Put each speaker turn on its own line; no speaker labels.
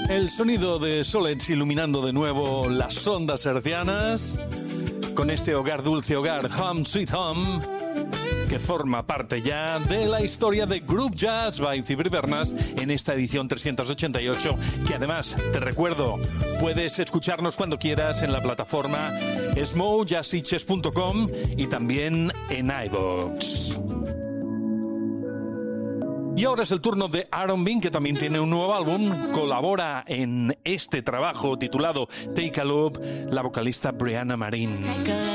El sonido de Solets iluminando de nuevo las ondas hercianas con este hogar, dulce hogar, Home Sweet Home, que forma parte ya de la historia de Group Jazz by Cibri Bernas en esta edición 388, que además, te recuerdo, puedes escucharnos cuando quieras en la plataforma smoothjazzitches.com y también en iVoox. Y ahora es el turno de Aaron Bean, que también tiene un nuevo álbum. Colabora en este trabajo titulado Take a Loop la vocalista Brianna Marin.